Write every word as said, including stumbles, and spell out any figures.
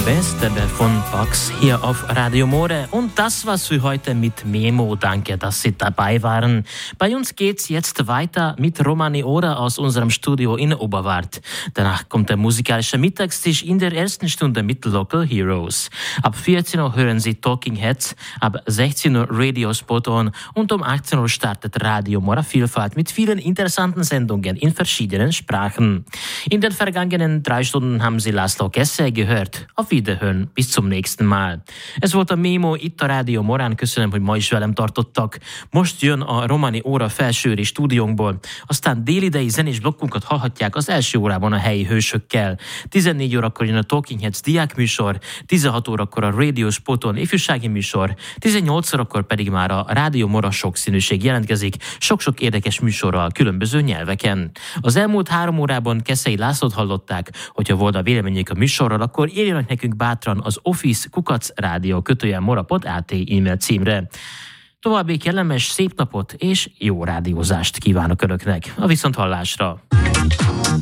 Beste von Box hier auf Radio More. Und das war's für heute mit Memo. Danke, dass Sie dabei waren. Bei uns geht's jetzt weiter mit Romani Ora aus unserem Studio in Oberwart. Danach kommt der musikalische Mittagstisch in der ersten Stunde mit Local Heroes. Ab vierzehn Uhr hören Sie Talking Heads, ab sechzehn Uhr Radio Spot On und um achtzehn Uhr startet Radio Mora Vielfalt mit vielen interessanten Sendungen in verschiedenen Sprachen. In den vergangenen drei Stunden haben Sie Laszlo Kesse gehört. Auf Wiederhören, bis zum nächsten Mal. Ez volt a Mémo itt a Rádió Morán, köszönöm, hogy ma is velem tartottak. Most jön a Romani Óra felsőri stúdiónkból, aztán délidei zenés blokkunkat hallhatják az első órában a helyi hősökkel. tizennégy órakor jön a Talking Heads diákműsor, tizenhat órakor a Radio Spoton ifjúsági műsor, tizennyolc órakor pedig már a Rádió Mora sokszínűség jelentkezik, sok-sok érdekes műsorral különböző nyelveken. Az elmúlt három órában Keszei Lászlót hallották, hogyha volt a véleményük a műsorral, akkor írjanak nekünk bátran az office kukac rádió kötőjel mora.at e-mail címre. További kellemes, szép napot és jó rádiózást kívánok Önöknek. A viszonthallásra!